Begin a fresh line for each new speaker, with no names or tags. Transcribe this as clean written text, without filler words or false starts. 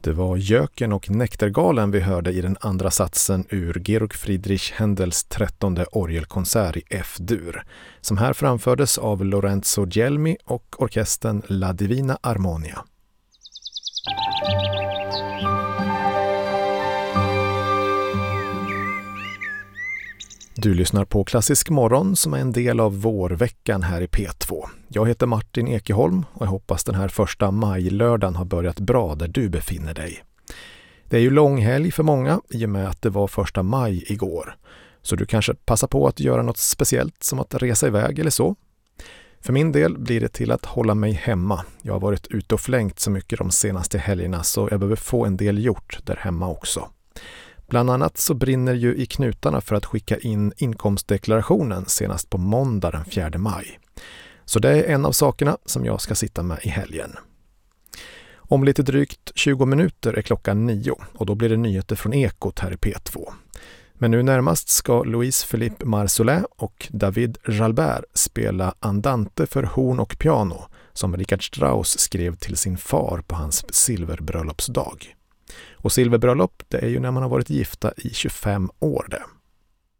Det var Göken och Näktergalen vi hörde i den andra satsen ur Georg Friedrich Händels 13:e orgelkonsert i F-dur, som här framfördes av Lorenzo Gelmi och orkestern La Divina Armonia. Du lyssnar på Klassisk morgon som är en del av vårveckan här i P2. Jag heter Martin Ekeholm och jag hoppas den här första majlördagen har börjat bra där du befinner dig. Det är ju långhelg för många i och med att det var första maj igår. Så du kanske passar på att göra något speciellt som att resa iväg eller så. För min del blir det till att hålla mig hemma. Jag har varit ute och flängt så mycket de senaste helgerna så jag behöver få en del gjort där hemma också. Bland annat så brinner ju i knutarna för att skicka in inkomstdeklarationen senast på måndag den 4 maj. Så det är en av sakerna som jag ska sitta med i helgen. Om lite drygt 20 minuter är klockan 9 och då blir det nyheter från Ekot här i P2. Men nu närmast ska Louis-Philippe Marsolais och David Jalbert spela Andante för horn och piano som Richard Strauss skrev till sin far på hans silverbröllopsdag. Och silverbröllop, det är ju när man har varit gifta i 25 år det.